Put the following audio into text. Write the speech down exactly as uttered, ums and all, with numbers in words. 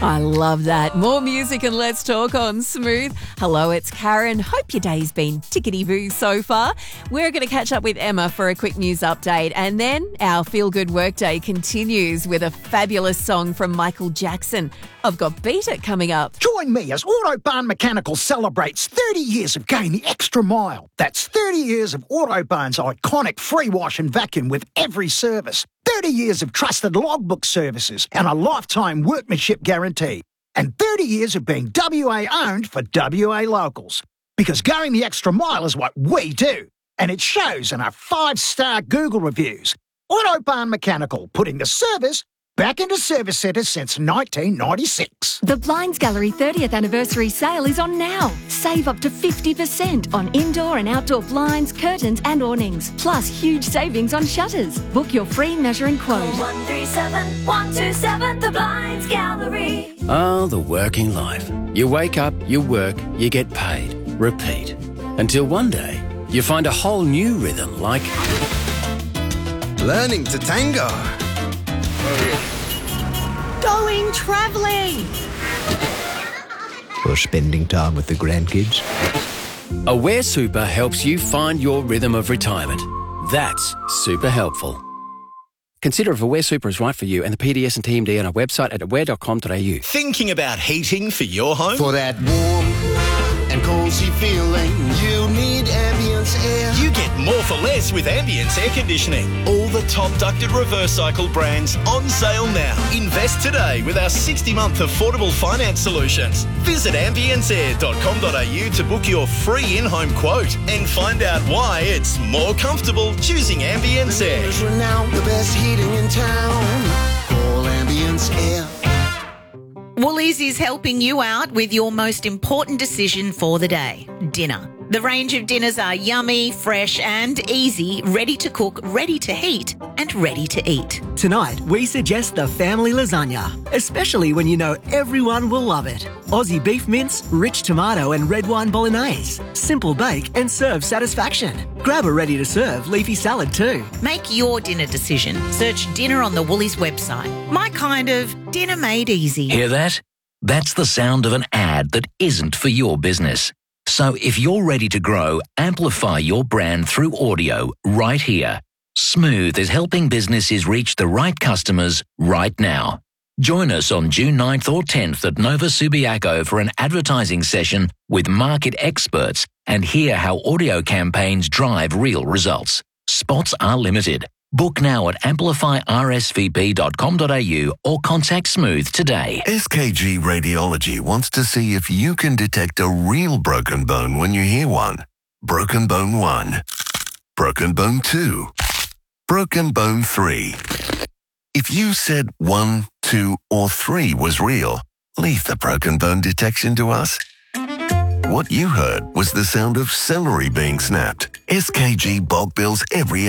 I love that. More music and let's talk on Smooth. Hello, it's Karen. Hope your day's been tickety-boo so far. We're going to catch up with Emma for a quick news update, and then our feel-good workday continues with a fabulous song from Michael Jackson. I've got Beat It coming up. Join me as Autobahn Mechanical celebrates thirty years of going the extra mile. That's thirty years of Autobahn's iconic free wash and vacuum with every service. thirty years of trusted logbook services and a lifetime workmanship guarantee. And thirty years of being W A owned for W A locals. Because going the extra mile is what we do. And it shows in our five-star Google reviews. Autobahn Mechanical, putting the service back into service centres since nineteen ninety-six. The Blinds Gallery thirtieth anniversary sale is on now. Save up to fifty percent on indoor and outdoor blinds, curtains and awnings. Plus huge savings on shutters. Book your free measure and quote. one three seven, one two seven, The Blinds Gallery. Oh, the working life. You wake up, you work, you get paid. Repeat. Until one day, you find a whole new rhythm like... learning to tango. Going travelling. Or spending time with the grandkids. Aware Super helps you find your rhythm of retirement. That's super helpful. Consider if Aware Super is right for you and the P D S and T M D on our website at aware dot com dot a u. Thinking about heating for your home? For that warm and cozy feeling, you need Ambience Air. You get more for less with Ambience Air Conditioning. All the top ducted reverse cycle brands on sale now. Invest today with our sixty-month affordable finance solutions. Visit ambience air dot com dot a u to book your free in-home quote and find out why it's more comfortable choosing Ambience Air. Now the best heating in town. Call Ambience Air. Woolies is helping you out with your most important decision for the day, dinner. The range of dinners are yummy, fresh and easy, ready to cook, ready to heat and ready to eat. Tonight, we suggest the family lasagna, especially when you know everyone will love it. Aussie beef mince, rich tomato and red wine bolognese. Simple bake and serve satisfaction. Grab a ready-to-serve leafy salad too. Make your dinner decision. Search dinner on the Woolies website. My kind of dinner made easy. Hear that? That's the sound of an ad that isn't for your business. So if you're ready to grow, amplify your brand through audio right here. Smooth is helping businesses reach the right customers right now. Join us on June ninth or tenth at Nova Subiaco for an advertising session with market experts and hear how audio campaigns drive real results. Spots are limited. Book now at amplify r s v p dot com dot a u or contact Smooth today. S K G Radiology wants to see if you can detect a real broken bone when you hear one. Broken bone one. Broken bone two. Broken bone three. If you said one, two, or three was real, leave the broken bone detection to us. What you heard was the sound of celery being snapped. S K G bulk bills every